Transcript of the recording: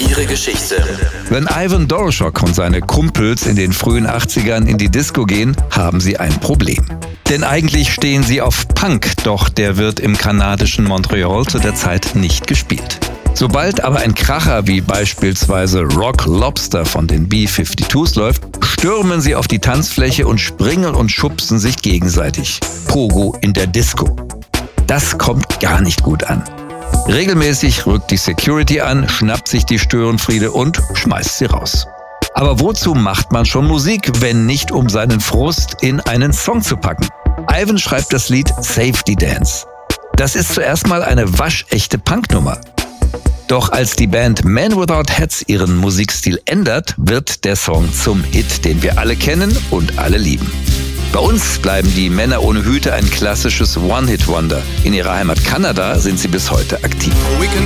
Ihre Geschichte. Wenn Ivan Doroschok und seine Kumpels in den frühen 80ern in die Disco gehen, haben sie ein Problem. Denn eigentlich stehen sie auf Punk, doch der wird im kanadischen Montreal zu der Zeit nicht gespielt. Sobald aber ein Kracher wie beispielsweise Rock Lobster von den B-52s läuft, stürmen sie auf die Tanzfläche und springen und schubsen sich gegenseitig. Pogo in der Disco. Das kommt gar nicht gut an. Regelmäßig rückt die Security an, schnappt sich die Störenfriede und schmeißt sie raus. Aber wozu macht man schon Musik, wenn nicht um seinen Frust in einen Song zu packen? Ivan schreibt das Lied Safety Dance. Das ist zuerst mal eine waschechte Punknummer. Doch als die Band Man Without Hats ihren Musikstil ändert, wird der Song zum Hit, den wir alle kennen und alle lieben. Bei uns bleiben die Männer ohne Hüte ein klassisches One-Hit-Wonder. In ihrer Heimat Kanada sind sie bis heute aktiv.